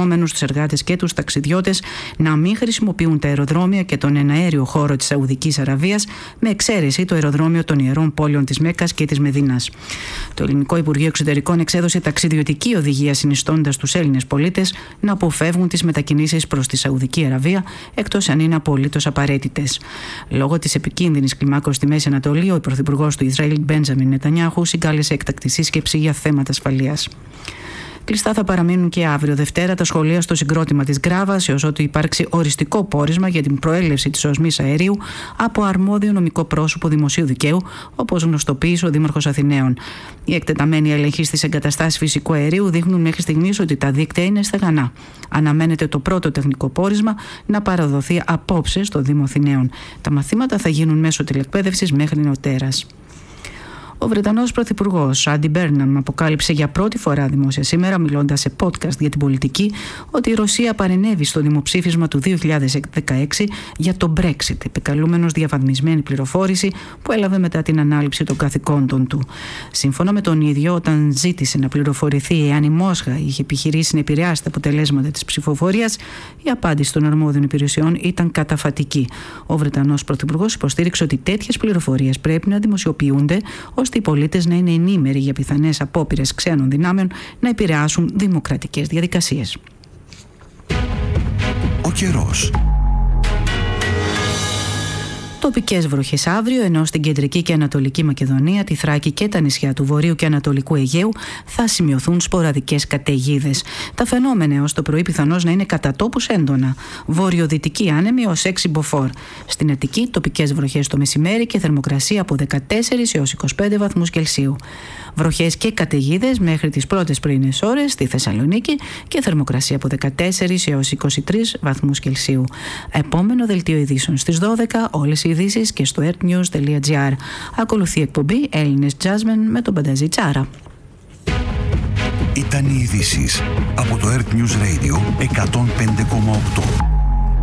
εργαζόμενους, τους εργάτες και τους ταξιδιώτες να μην χρησιμοποιούν τα αεροδρόμια και τον εναέριο χώρο της Σαουδικής Αραβίας, με εξαίρεση το αεροδρόμιο των ιερών πόλεων της Μέκκας και της Μεδίνας. Το Ελληνικό Υπουργείο Εξωτερικών εξέδωσε ταξιδιωτική οδηγία, συνιστώντας τους Έλληνες πολίτες να αποφεύγουν τις μετακινήσεις προς τη Σαουδική Αραβία, εκτός αν είναι απολύτως απαραίτητες. Λόγω της επικίνδυνης κλιμάκωσης στη Μέση Ανατολή, ο Πρωθυπουργός του Ισραήλ, Μπέντζαμιν Νετανιάχου, συγκάλεσε έκτακτη σύσκεψη για θέματα ασφαλείας. Κλειστά θα παραμείνουν και αύριο Δευτέρα τα σχολεία στο συγκρότημα της Γκράβας, έως ότου υπάρξει οριστικό πόρισμα για την προέλευση της οσμής αερίου από αρμόδιο νομικό πρόσωπο δημοσίου δικαίου, όπως γνωστοποίησε ο Δήμαρχος Αθηναίων. Οι εκτεταμένοι έλεγχοι στις εγκαταστάσεις φυσικού αερίου δείχνουν μέχρι στιγμής ότι τα δίκτυα είναι στεγανά. Αναμένεται το πρώτο τεχνικό πόρισμα να παραδοθεί απόψε στο Δήμο Αθηναίων. Τα μαθήματα θα γίνουν μέσω τηλεκπαίδευσης μέχρι νεοτέρας. Ο Βρετανός Πρωθυπουργός Άντι Μπέρναμ αποκάλυψε για πρώτη φορά δημόσια σήμερα, μιλώντας σε podcast για την πολιτική, ότι η Ρωσία παρενέβη στο δημοψήφισμα του 2016 για το Brexit, επικαλούμενος διαβαθμισμένη πληροφόρηση που έλαβε μετά την ανάληψη των καθηκόντων του. Σύμφωνα με τον ίδιο, όταν ζήτησε να πληροφορηθεί εάν η Μόσχα είχε επιχειρήσει να επηρεάσει τα αποτελέσματα της ψηφοφορίας, η απάντηση των αρμόδιων υπηρεσιών ήταν καταφατική. Ο Βρετανός Πρωθυπουργός υποστήριξε ότι τέτοιες πληροφορίες πρέπει να δημοσιοποιούνται, ώστε οι πολίτες να είναι ενήμεροι για πιθανές απόπειρες ξένων δυνάμεων να επηρεάσουν δημοκρατικές διαδικασίες. Ο καιρός. Τοπικές βροχές αύριο, ενώ στην κεντρική και ανατολική Μακεδονία, τη Θράκη και τα νησιά του Βορείου και Ανατολικού Αιγαίου θα σημειωθούν σποραδικές καταιγίδες. Τα φαινόμενα έως το πρωί πιθανώς να είναι κατά τόπους έντονα. Βορειοδυτική άνεμη ως 6 μποφόρ. Στην Αττική τοπικές βροχές το μεσημέρι και θερμοκρασία από 14 έως 25 βαθμούς Κελσίου. Βροχές και καταιγίδες μέχρι τις πρώτες πρωινές ώρες στη Θεσσαλονίκη και θερμοκρασία από 14 έως 23 βαθμούς Κελσίου. Επόμενο δελτίο ειδήσεων στις 12, όλες οι ειδήσεις και στο earthnews.gr. Ακολουθεί εκπομπή Έλληνες Jasmine με τον Πανταζή Τσάρα. Ήταν οι ειδήσεις από το Earth News Radio 105,8.